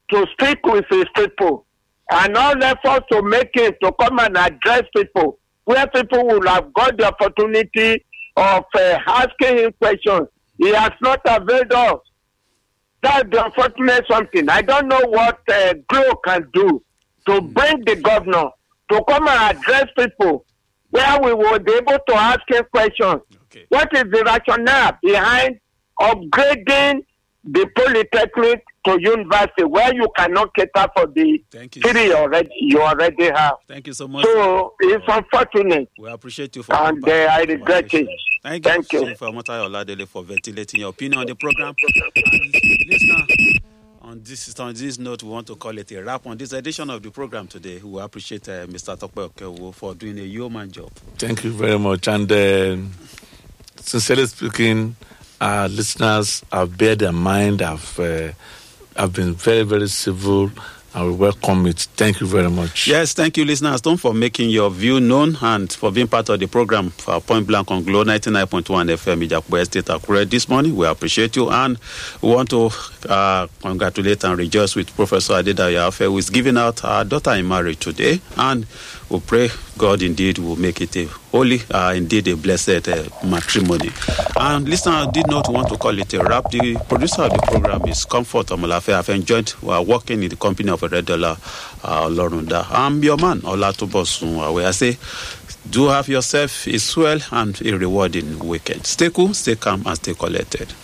to speak with his people, and all efforts to make it to come and address people, where people will have got the opportunity of asking him questions. He has not availed us. That's the unfortunate something. I don't know what Glo can do to bring the governor to come and address people where we will be able to ask him questions. Okay. What is the rationale behind upgrading the polytechnic to university where you cannot cater for the city you already have? Thank you so much. So it's unfortunate. We appreciate you for and I regret it. Thank you. For Omotayo Oladele for ventilating your opinion on the program. And listener, on this note, we want to call it a wrap on this edition of the program today. We appreciate Mr. Tokpe Okeowo for doing a yeoman job. Thank you very much. And sincerely speaking, our listeners have bared their mind, have been very, very civil, and we welcome it. Thank you very much. Yes, thank you, listeners. Don't for making your view known and for being part of the program for Point Blank on Glo 99.1 FM Ijakubo Estate Akure this morning. We appreciate you, and we want to congratulate and rejoice with Professor Adedayo Afe, who is giving out our daughter in marriage today, and we pray God indeed will make it a holy, indeed a blessed matrimony. And listener, did not want to call it a wrap. The producer of the program is Comfort Omolafe. I've enjoyed working in the company of a Red Dollar Lorunda. I'm your man, Olatubosun, where I say, do have yourself a swell and a rewarding weekend. Stay cool, stay calm, and stay collected.